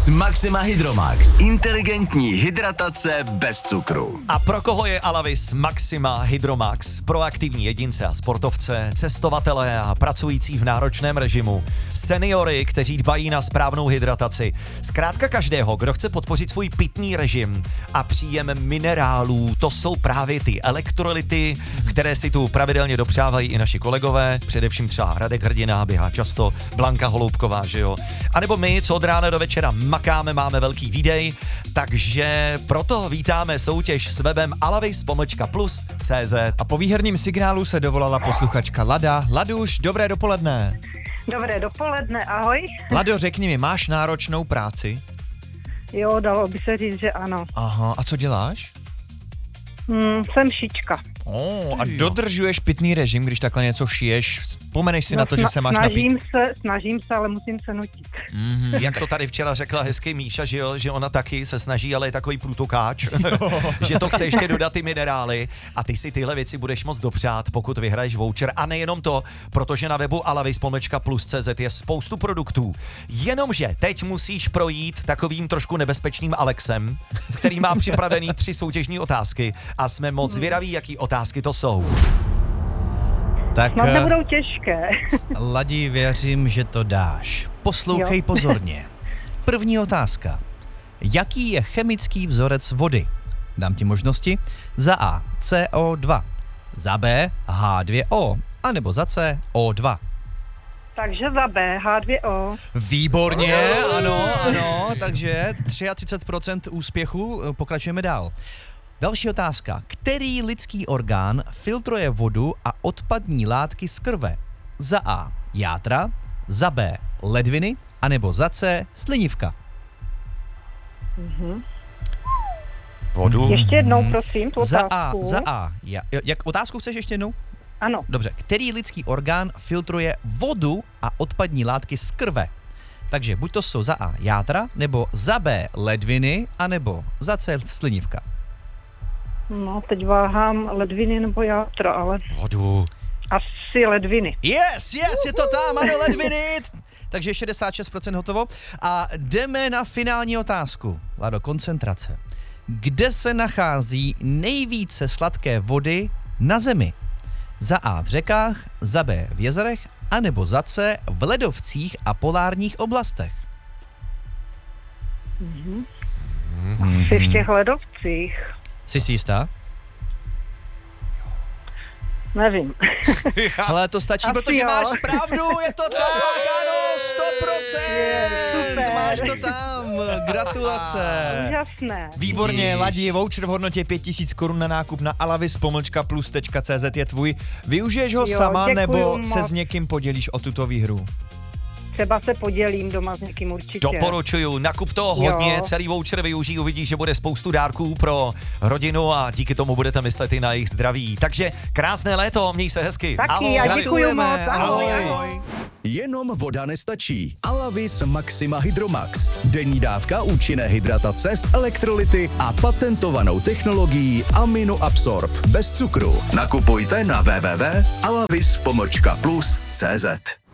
s Maxima Hydromax. Inteligentní hydratace bez cukru. A pro koho je Alavis Maxima Hydromax? Pro aktivní jedince a sportovce, cestovatele a pracující v náročném režimu, seniory, kteří dbají na správnou hydrataci. Zkrátka každého, kdo chce podpořit svůj pitný režim a příjem minerálů, to jsou právě ty elektrolyty, které si tu pravidelně dopřávají i naši kolegové, především třeba Radek Hrdina, běhá často, Blanka Holoubková, že jo? A nebo my, co od rána do večera makáme, máme velký výdej, takže proto vítáme soutěž s webem alavis-plus.cz. A po výherním signálu se dovolala posluchačka Lada. Laduš, dobré dopoledne. Dobré dopoledne, ahoj. Lado, řekni mi, máš náročnou práci? Jo, dalo by se říct, že ano. Aha, a co děláš? Jsem šička. A dodržuješ pitný režim, když takhle něco šiješ? Vzpomeneš si na to, že se máš napít? Snažím se, ale musím se nutit. Jak to tady včera řekla hezky Míša, že jo, že ona taky se snaží, ale je takový průtokáč, že to chce ještě dodat ty minerály a ty si tyhle věci budeš moc dopřát, pokud vyhraješ voucher. A nejenom to, protože na webu alavis-plus.cz je spoustu produktů. Jenomže teď musíš projít takovým trošku nebezpečným Alexem, který má připravený 3 soutěžní otázky a jsme moc zvědaví, jaký otázky to jsou. Tak, Snad nebudou těžké. Ladi, věřím, že to dáš. Poslouchej pozorně. První otázka. Jaký je chemický vzorec vody? Dám ti možnosti. Za A CO2, za B H2O, anebo za C O2. Takže za B, H2O. Výborně, ano, takže 33% úspěchu, pokračujeme dál. Další otázka. Který lidský orgán filtruje vodu a odpadní látky z krve? Za A játra, za B ledviny, anebo za C slinivka. Vodu. Ještě jednou, prosím, tu otázku. Za A. Jak otázku chceš ještě jednou? Ano. Dobře. Který lidský orgán filtruje vodu a odpadní látky z krve? Takže buď to jsou za A játra, nebo za B ledviny, anebo za C slinivka. No, teď váhám ledviny nebo játra, ale Vodu. asi ledviny. Yes, je to tam, ano, ledviny. Takže 66% hotovo. A jdeme na finální otázku. Lado, koncentrace. Kde se nachází nejvíce sladké vody na Zemi? Za A v řekách, za B v jezerech, anebo za C v ledovcích a polárních oblastech. Asi v těch ledovcích. Jsi si jistá? Nevím. Ale to stačí, Asi protože jo. máš pravdu, je to tak, ano, 100%, super. máš to tam, gratulace. Úžasné. Výborně, Ladi, voucher v hodnotě 5000 korun na nákup na alavis-plus.cz je tvůj. Využiješ ho Jo, sama, děkuju nebo moc. se s někým podělíš o tuto výhru? Třeba se podělím doma s někým určitě. Doporučuju, nakup toho hodně, Jo. celý voucher využij, uvidíš, že bude spoustu dárků pro rodinu a díky tomu budete myslet i na jejich zdraví. Takže krásné léto, měj se hezky. Taky, Ahoj. já děkuju moc. Ahoj. Ahoj. Jenom voda nestačí. Alavis Maxima Hydromax. Denní dávka účinné hydratace s elektrolyty a patentovanou technologií AminoAbsorb. Bez cukru. Nakupujte na www.alavis-plus.cz.